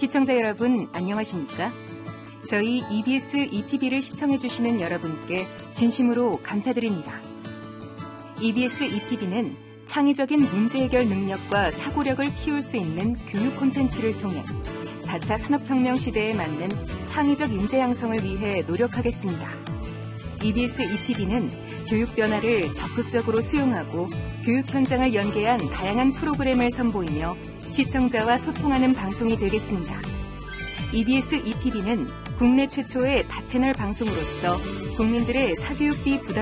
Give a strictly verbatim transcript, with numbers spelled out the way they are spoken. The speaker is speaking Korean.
시청자 여러분, 안녕하십니까? 저희 이비에스 이티비를 시청해주시는 여러분께 진심으로 감사드립니다. 이비에스 이티비는 창의적인 문제 해결 능력과 사고력을 키울 수 있는 교육 콘텐츠를 통해 사 차 산업혁명 시대에 맞는 창의적 인재 양성을 위해 노력하겠습니다. 이비에스 이티비는 교육 변화를 적극적으로 수용하고 교육 현장을 연계한 다양한 프로그램을 선보이며 시청자와 소통하는 방송이 되겠습니다. 이비에스 이티비는 국내 최초의 다채널 방송으로서 국민들의 사교육비 부담